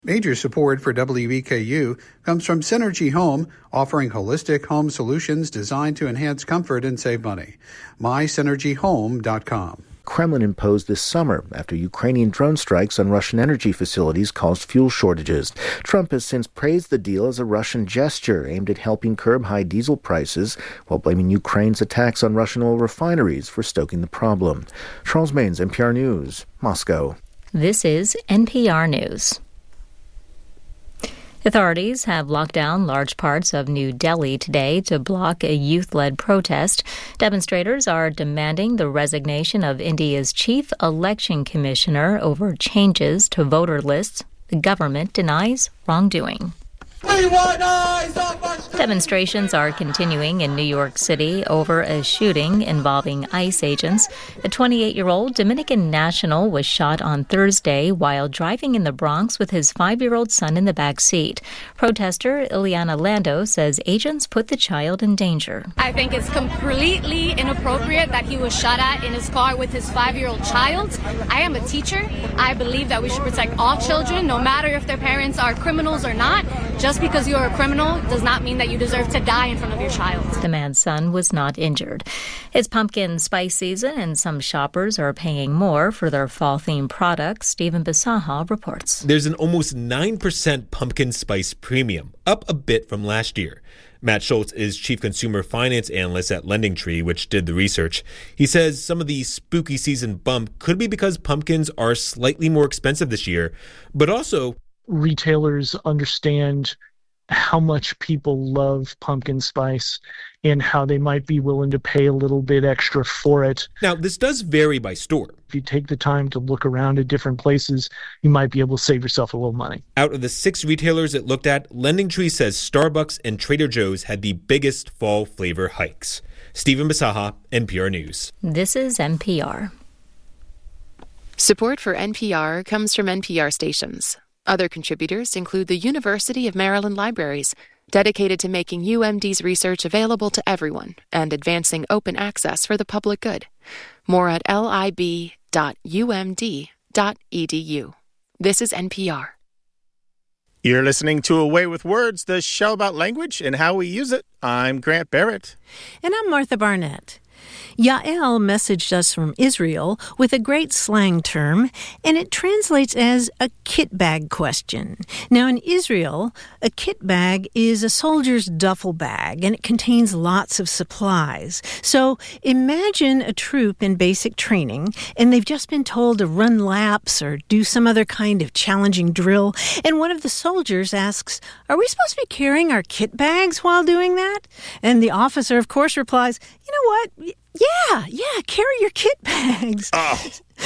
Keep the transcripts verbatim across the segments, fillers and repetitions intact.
Major support for W E K U comes from Synergy Home, offering holistic home solutions designed to enhance comfort and save money. my synergy home dot com. Kremlin imposed this summer after Ukrainian drone strikes on Russian energy facilities caused fuel shortages. Trump has since praised the deal as a Russian gesture aimed at helping curb high diesel prices, while blaming Ukraine's attacks on Russian oil refineries for stoking the problem. Charles Maines, N P R News, Moscow. This is N P R News. Authorities have locked down large parts of New Delhi today to block a youth-led protest. Demonstrators are demanding the resignation of India's chief election commissioner over changes to voter lists. The government denies wrongdoing. Demonstrations are continuing in New York City over a shooting involving ICE agents. A twenty-eight-year-old Dominican national was shot on Thursday while driving in the Bronx with his five-year-old son in the back seat. Protester Ileana Lando says agents put the child in danger. I think it's completely inappropriate that he was shot at in his car with his five-year-old child. I am a teacher. I believe that we should protect all children, no matter if their parents are criminals or not. Just because you're a criminal does not mean that you deserve to die in front of your child. The man's son was not injured. It's pumpkin spice season, and some shoppers are paying more for their fall-themed products. Stephen Bisaha reports. There's an almost nine percent pumpkin spice premium, up a bit from last year. Matt Schultz is chief consumer finance analyst at LendingTree, which did the research. He says some of the spooky season bump could be because pumpkins are slightly more expensive this year, but also retailers understand how much people love pumpkin spice and how they might be willing to pay a little bit extra for it. Now, this does vary by store. If you take the time to look around at different places, you might be able to save yourself a little money. Out of the six retailers it looked at, LendingTree says Starbucks and Trader Joe's had the biggest fall flavor hikes. Stephen Bisaha, N P R News. This is N P R. Support for N P R comes from N P R stations. Other contributors include the University of Maryland Libraries, dedicated to making U M D's research available to everyone and advancing open access for the public good. More at lib dot u m d dot e d u. This is N P R. You're listening to A Way with Words, the show about language and how we use it. I'm Grant Barrett. And I'm Martha Barnett. Yael messaged us from Israel with a great slang term, and it translates as a kit bag question. Now, in Israel, a kit bag is a soldier's duffel bag, and it contains lots of supplies. So imagine a troop in basic training, and they've just been told to run laps or do some other kind of challenging drill, and one of the soldiers asks, "Are we supposed to be carrying our kit bags while doing that?" And the officer, of course, replies, "You know what? Yeah, yeah, carry your kit bags." Oh.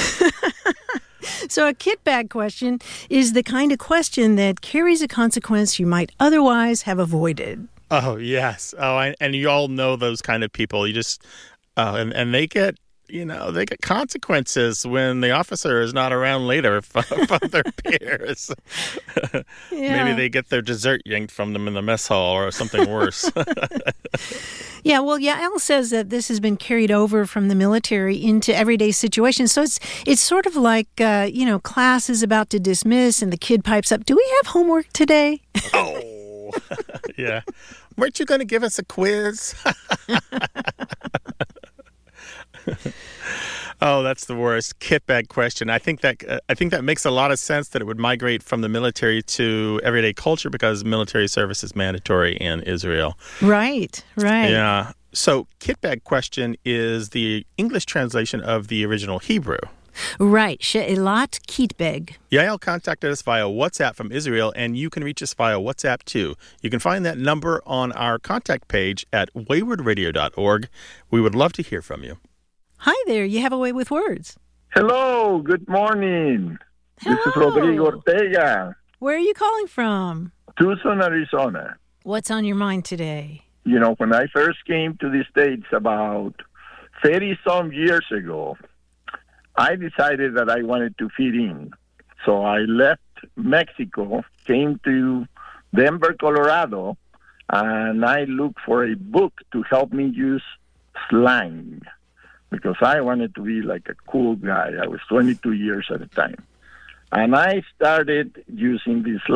So a kit bag question is the kind of question that carries a consequence you might otherwise have avoided. Oh, yes. Oh, and, and you all know those kind of people. You just, uh, and, and they get, you know, they get consequences when the officer is not around later from, from their peers. Yeah. Maybe they get their dessert yanked from them in the mess hall or something worse. Yeah, well, Yael says that this has been carried over from the military into everyday situations. So it's it's sort of like, uh, you know, class is about to dismiss and the kid pipes up, "Do we have homework today?" Oh, yeah. Weren't you going to give us a quiz? Oh, that's the worst. Kit bag question. I think that uh, I think that makes a lot of sense that it would migrate from the military to everyday culture because military service is mandatory in Israel. Right, right. Yeah. So kit bag question is the English translation of the original Hebrew. Right. She'elat kitbeg. Yael contacted us via WhatsApp from Israel, and you can reach us via WhatsApp too. You can find that number on our contact page at wayward radio dot org. We would love to hear from you. Hi there. You have a way with words. Hello. Good morning. Hello. This is Rodrigo Ortega. Where are you calling from? Tucson, Arizona. What's on your mind today? You know, when I first came to the States about thirty-some years ago, I decided that I wanted to fit in. So I left Mexico, came to Denver, Colorado, and I looked for a book to help me use slang because I wanted to be like a cool guy. I was twenty-two years at the time. And I started using this